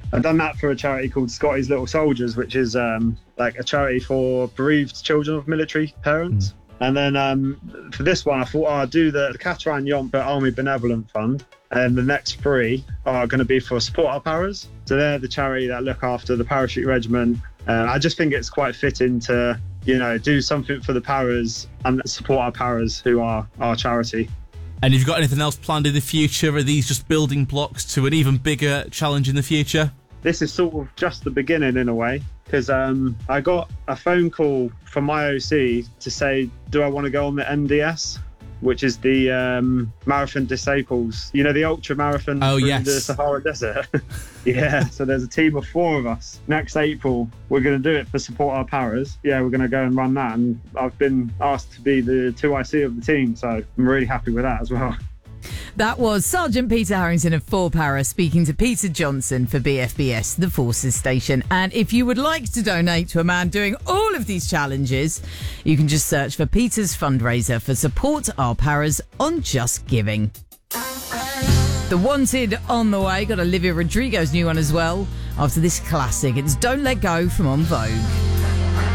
I've done that for a charity called Scotty's Little Soldiers, which is like a charity for bereaved children of military parents. And then for this one, I thought I'd do the Catamaran Yomp Army Benevolent Fund. And the next three are going to be for Support Our Paras. So they're the charity that look after the parachute regiment. I just think it's quite fitting to, do something for the paras and support our paras, who are our charity. And have you got anything else planned in the future? Are these just building blocks to an even bigger challenge in the future? This is sort of just the beginning in a way, because I got a phone call from my OC to say, do I want to go on the MDS, which is the Marathon Disciples, the ultra marathon through the Sahara Desert. Yeah, so there's a team of 4 of us. Next April, we're going to do it for Support Our Paras. Yeah, we're going to go and run that. And I've been asked to be the 2IC of the team, so I'm really happy with that as well. That was Sergeant Peter Harrington of 4Para speaking to Peter Johnson for BFBS, the Forces Station. And if you would like to donate to a man doing all of these challenges, you can just search for Peter's fundraiser for Support Our Paras on Just Giving. The Wanted on the way. Got Olivia Rodrigo's new one as well after this classic. It's Don't Let Go from En Vogue.